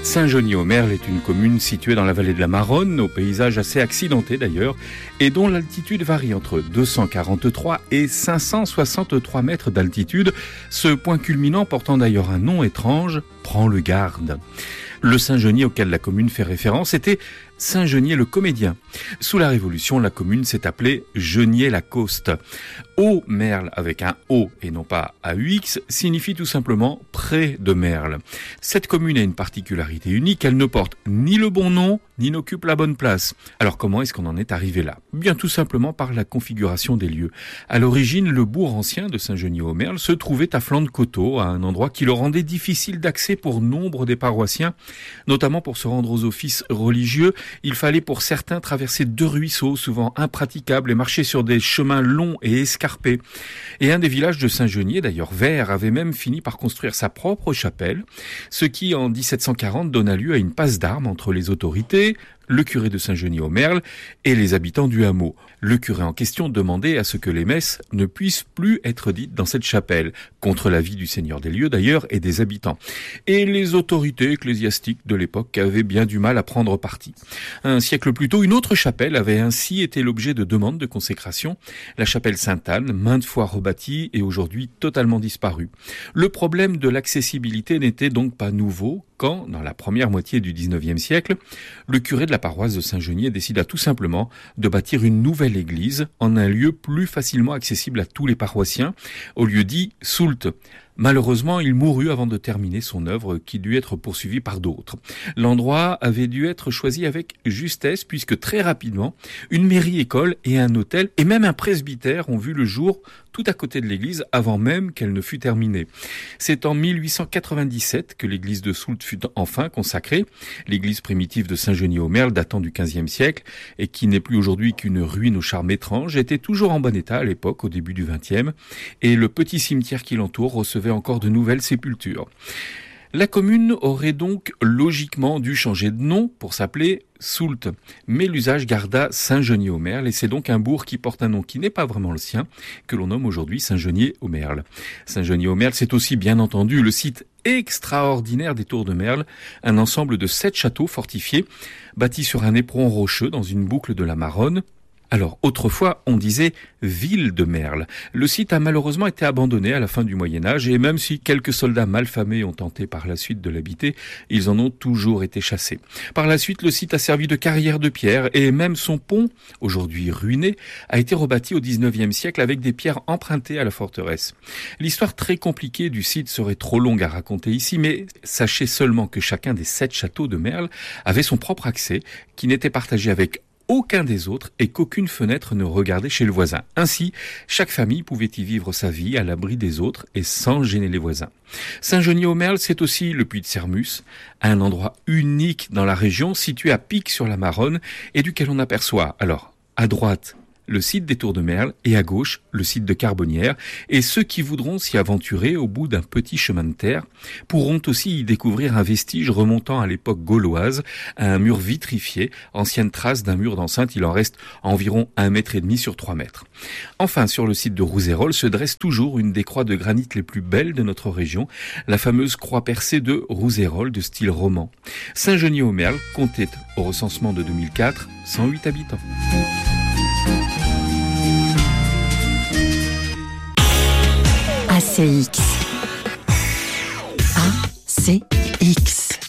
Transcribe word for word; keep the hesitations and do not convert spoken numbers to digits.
Saint-Geniez-aux-Merles est une commune située dans la vallée de la Maronne, au paysage assez accidenté d'ailleurs, et dont l'altitude varie entre deux cent quarante-trois et cinq cent soixante-trois mètres d'altitude, ce point culminant portant d'ailleurs un nom étrange, Prends-le-Garde. Le Saint-Geniez auquel la commune fait référence était Saint-Geniez le comédien. Sous la Révolution, la commune s'est appelée Geniez-la-Coste. Aux-Merles, avec un O et non pas A U X, signifie tout simplement près de Merle. Cette commune a une particularité unique, elle ne porte ni le bon nom, ni n'occupe la bonne place. Alors comment est-ce qu'on en est arrivé là ? Bien tout simplement par la configuration des lieux. À l'origine, le bourg ancien de Saint-Geniez-aux-Merles se trouvait à flanc de coteau, à un endroit qui le rendait difficile d'accès pour nombre des paroissiens, notamment pour se rendre aux offices religieux. Il fallait pour certains traverser deux ruisseaux, souvent impraticables, et marcher sur des chemins longs et escarpés. Et un des villages de Saint-Geniez, d'ailleurs Vert, avait même fini par construire sa propre chapelle, ce qui en dix-sept cent quarante donna lieu à une passe d'armes entre les autorités, le curé de Saint-Geniez-aux-Merles et les habitants du hameau. Le curé en question demandait à ce que les messes ne puissent plus être dites dans cette chapelle, contre l'avis du seigneur des lieux d'ailleurs et des habitants. Et les autorités ecclésiastiques de l'époque avaient bien du mal à prendre parti. Un siècle plus tôt, une autre chapelle avait ainsi été l'objet de demandes de consécration, la chapelle Sainte-Anne, maintes fois rebâtie et aujourd'hui totalement disparue. Le problème de l'accessibilité n'était donc pas nouveau quand, dans la première moitié du dix-neuvième siècle, le curé de la paroisse de Saint-Geniez décida tout simplement de bâtir une nouvelle église en un lieu plus facilement accessible à tous les paroissiens, au lieu dit Soult. Malheureusement, il mourut avant de terminer son œuvre qui dut être poursuivie par d'autres. L'endroit avait dû être choisi avec justesse puisque très rapidement, une mairie-école et un hôtel et même un presbytère ont vu le jour tout à côté de l'église avant même qu'elle ne fût terminée. C'est en mille huit cent quatre-vingt-dix-sept que l'église de Soult fut enfin consacrée. L'église primitive de Saint-Geniez-aux-Merles datant du quinzième siècle et qui n'est plus aujourd'hui qu'une ruine au charme étrange était toujours en bon état à l'époque, au début du vingtième, et le petit cimetière qui l'entoure recevait encore de nouvelles sépultures. La commune aurait donc logiquement dû changer de nom pour s'appeler Soult, mais l'usage garda Saint-Geniez-aux-Merles et c'est donc un bourg qui porte un nom qui n'est pas vraiment le sien, que l'on nomme aujourd'hui Saint-Geniez-aux-Merles. Saint-Geniez-aux-Merles, c'est aussi bien entendu le site extraordinaire des Tours de Merle, un ensemble de sept châteaux fortifiés, bâtis sur un éperon rocheux dans une boucle de la Maronne. Alors, autrefois, on disait « ville de Merle ». Le site a malheureusement été abandonné à la fin du Moyen-Âge et même si quelques soldats malfamés ont tenté par la suite de l'habiter, ils en ont toujours été chassés. Par la suite, le site a servi de carrière de pierre et même son pont, aujourd'hui ruiné, a été rebâti au dix-neuvième siècle avec des pierres empruntées à la forteresse. L'histoire très compliquée du site serait trop longue à raconter ici, mais sachez seulement que chacun des sept châteaux de Merle avait son propre accès qui n'était partagé avec aucun des autres et qu'aucune fenêtre ne regardait chez le voisin. Ainsi, chaque famille pouvait y vivre sa vie à l'abri des autres et sans gêner les voisins. Saint-Geniez-aux-Merles, c'est aussi le puits de Sermus, un endroit unique dans la région situé à pic sur la Maronne et duquel on aperçoit, alors, à droite, le site des Tours de Merle et à gauche, le site de Carbonnières. Et ceux qui voudront s'y aventurer au bout d'un petit chemin de terre pourront aussi y découvrir un vestige remontant à l'époque gauloise, à un mur vitrifié, ancienne trace d'un mur d'enceinte. Il en reste environ un mètre et demi sur trois mètres. Enfin, sur le site de Rouzérolles se dresse toujours une des croix de granit les plus belles de notre région, la fameuse croix percée de Rouzérolles de style roman. Saint-Geniez-aux-Merles comptait au recensement de deux mille quatre cent huit habitants. A C X. A C X.